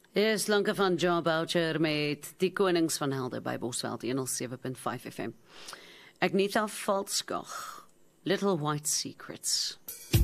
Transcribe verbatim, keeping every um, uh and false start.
Is Lanke van Joe Boucher met Die Konings van Helde by Bosveld one oh seven point five F M. Agnetha Falskog, Little White Secrets.